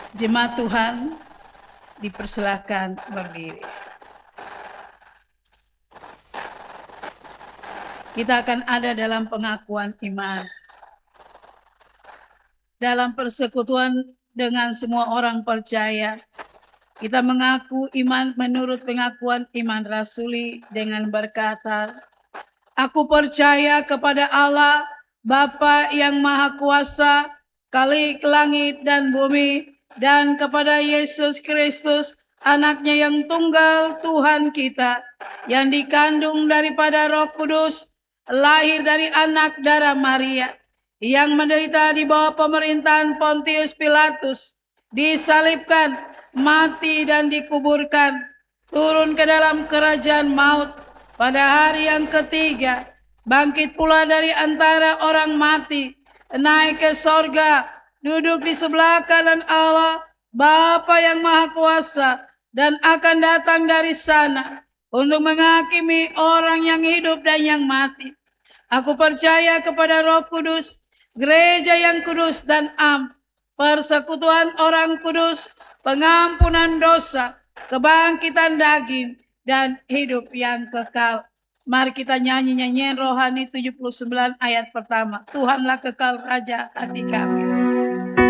Jemaat Tuhan, dipersilakan berdiri. Kita akan ada dalam pengakuan iman. Dalam persekutuan dengan semua orang percaya, kita mengaku iman menurut pengakuan iman rasuli dengan berkata, "Aku percaya kepada Allah, Bapa yang Maha Kuasa, Khalik langit dan bumi, dan kepada Yesus Kristus, Anaknya yang tunggal Tuhan kita, yang dikandung daripada Roh Kudus, lahir dari anak darah Maria, yang menderita di bawah pemerintahan Pontius Pilatus, disalibkan, mati dan dikuburkan, turun ke dalam kerajaan maut, pada hari yang ketiga, bangkit pula dari antara orang mati, naik ke sorga, duduk di sebelah kanan Allah, Bapa yang Maha Kuasa, dan akan datang dari sana untuk menghakimi orang yang hidup dan yang mati. Aku percaya kepada Roh Kudus, gereja yang kudus dan am, persekutuan orang kudus, pengampunan dosa, kebangkitan daging, dan hidup yang kekal. Mari kita nyanyi nyanyian rohani 79 ayat pertama. Tuhanlah kekal raja hati kami.